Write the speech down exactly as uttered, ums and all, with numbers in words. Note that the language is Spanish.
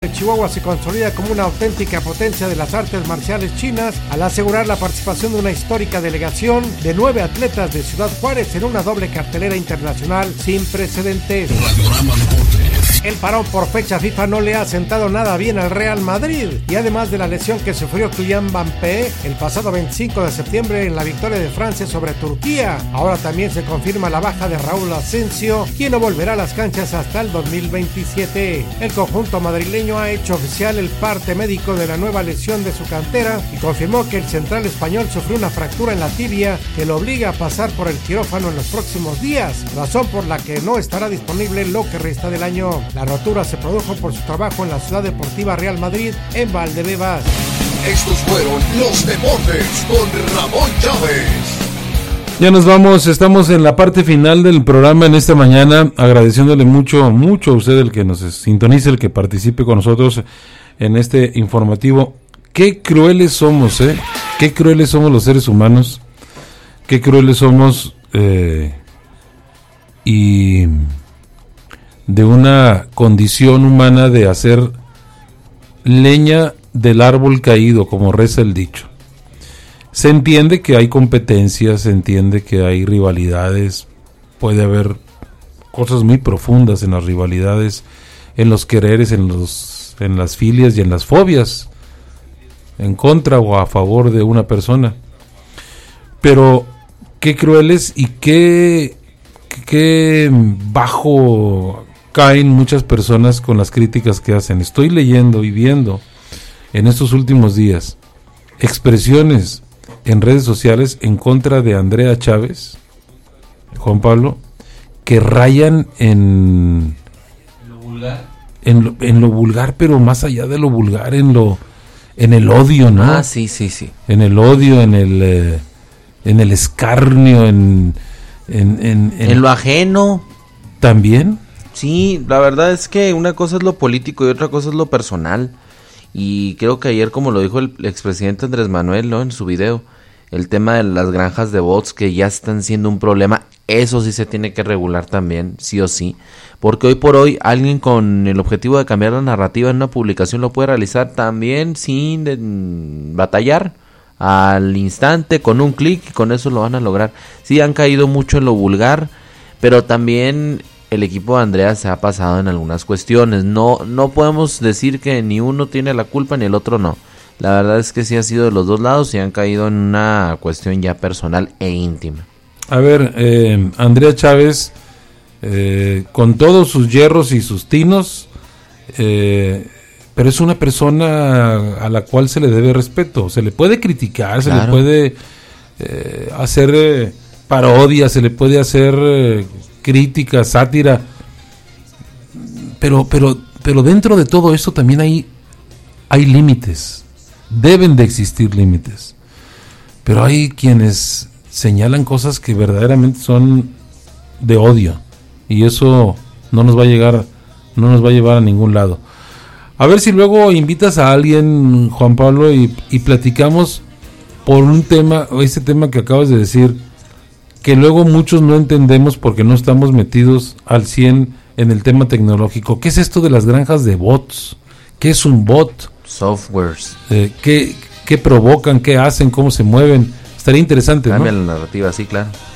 de Chihuahua se consolida como una auténtica potencia de las artes marciales chinas al asegurar la participación de una histórica delegación de nueve atletas de Ciudad Juárez en una doble cartelera internacional sin precedentes. El parón por fecha FIFA no le ha sentado nada bien al Real Madrid y además de la lesión que sufrió Kylian Mbappé el pasado veinticinco de septiembre en la victoria de Francia sobre Turquía, ahora también se confirma la baja de Raúl Asensio, quien no volverá a las canchas hasta el dos mil veintisiete. El conjunto madrileño ha hecho oficial el parte médico de la nueva lesión de su cantera y confirmó que el central español sufrió una fractura en la tibia que lo obliga a pasar por el quirófano en los próximos días, razón por la que no estará disponible lo que resta del año. La rotura se produjo por su trabajo en la Ciudad Deportiva Real Madrid en Valdebebas. Estos fueron los deportes con Ramón Chávez. Ya nos vamos, estamos en la parte final del programa en esta mañana, agradeciéndole mucho, mucho a usted el que nos sintonice, el que participe con nosotros en este informativo. Qué crueles somos, ¿eh? Qué crueles somos los seres humanos, qué crueles somos eh, y... de una condición humana de hacer leña del árbol caído, como reza el dicho. Se entiende que hay competencias, se entiende que hay rivalidades, puede haber cosas muy profundas en las rivalidades, en los quereres, en los, en las filias y en las fobias, en contra o a favor de una persona. Pero qué crueles y qué, qué bajo caen muchas personas con las críticas que hacen. Estoy leyendo y viendo en estos últimos días expresiones en redes sociales en contra de Andrea Chávez, Juan Pablo, que rayan en lo vulgar, en lo, en lo vulgar, pero más allá de lo vulgar, en lo en el odio, ¿no? Ah, sí, sí, sí. En el odio, en el eh, en el escarnio, en en, en, en en lo ajeno también. Sí, la verdad es que una cosa es lo político y otra cosa es lo personal. Y creo que ayer, como lo dijo el expresidente Andrés Manuel, ¿no?, en su video, el tema de las granjas de bots que ya están siendo un problema, eso sí se tiene que regular también, sí o sí. Porque hoy por hoy alguien con el objetivo de cambiar la narrativa en una publicación lo puede realizar también sin de, batallar, al instante, con un clic, y con eso lo van a lograr. Sí, han caído mucho en lo vulgar, pero también el equipo de Andrea se ha pasado en algunas cuestiones. No, no podemos decir que ni uno tiene la culpa ni el otro no. La verdad es que sí ha sido de los dos lados y han caído en una cuestión ya personal e íntima. A ver, eh, Andrea Chávez, eh, con todos sus hierros y sus tinos, eh, pero es una persona a la cual se le debe respeto. Se le puede criticar, claro. Se le puede eh, hacer eh, parodia, se le puede hacer... Eh, crítica, sátira, pero pero pero dentro de todo eso también hay hay límites, deben de existir límites, pero hay quienes señalan cosas que verdaderamente son de odio y eso no nos va a llegar, no nos va a llevar a ningún lado. A ver si luego invitas a alguien, Juan Pablo, y, y platicamos por un tema, ese tema que acabas de decir, que luego muchos no entendemos porque no estamos metidos al cien en el tema tecnológico. ¿Qué es esto de las granjas de bots? ¿Qué es un bot? Softwares. Eh, ¿qué, ¿Qué provocan? ¿Qué hacen? ¿Cómo se mueven? Estaría interesante, ¿no? Cambia la narrativa, sí, claro.